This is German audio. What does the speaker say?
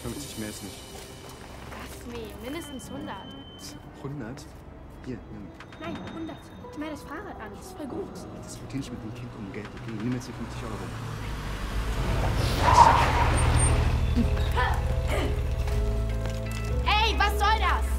50 mehr ist nicht. Gasmi, mindestens 100. 100? Hier, nimm. Nein, 100. Ich meine das Fahrrad an, das ist voll gut. Ich diskutiere nicht mit dem Kind um Geld, okay? Nimm jetzt die 50 Euro. Ey, was soll das?